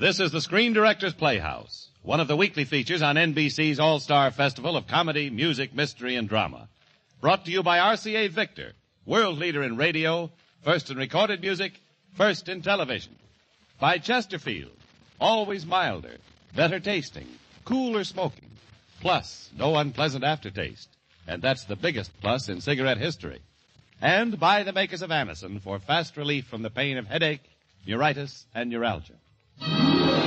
This is the Screen Directors Playhouse, one of the weekly features on NBC's All-Star Festival of Comedy, Music, Mystery, and Drama. Brought to you by RCA Victor, world leader in radio, first in recorded music, first in television. By Chesterfield, always milder, better tasting, cooler smoking, plus no unpleasant aftertaste. And that's the biggest plus in cigarette history. And by the makers of Anacin for fast relief from the pain of headache, neuritis, and neuralgia.